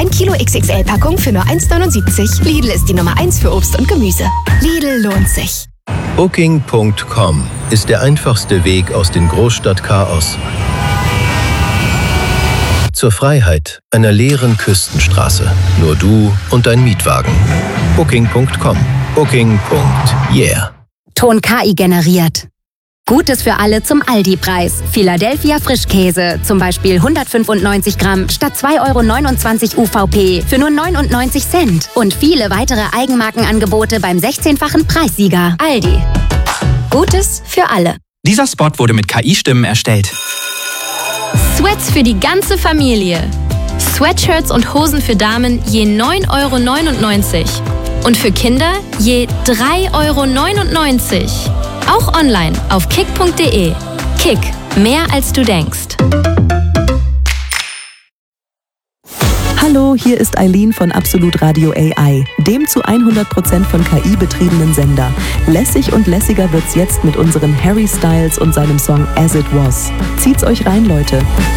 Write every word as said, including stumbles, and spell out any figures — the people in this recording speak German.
ein Kilo X X L-Packung für nur eins neunundsiebzig. Lidl ist die Nummer eins für Obst und Gemüse. Lidl lohnt sich. Booking Punkt com ist der einfachste Weg aus dem Großstadtchaos zur Freiheit einer leeren Küstenstraße. Nur du und dein Mietwagen. Booking Punkt com. Booking. Yeah. Ton K I generiert. Gutes für alle zum Aldi-Preis. Philadelphia Frischkäse, zum Beispiel hundertfünfundneunzig Gramm statt zwei Euro neunundzwanzig U V P für nur neunundneunzig Cent. Und viele weitere Eigenmarkenangebote beim sechzehnfachen Preissieger. Aldi. Gutes für alle. Dieser Spot wurde mit K I-Stimmen erstellt. Sweats für die ganze Familie. Sweatshirts und Hosen für Damen je neun Euro neunundneunzig. Und für Kinder je drei Euro neunundneunzig. Auch online auf kick punkt de. Kick, mehr als du denkst. Hallo, hier ist Eileen von Absolut Radio A I, dem zu hundert Prozent von K I betriebenen Sender. Lässig und lässiger wird's jetzt mit unserem Harry Styles und seinem Song As It Was. Zieht's euch rein, Leute.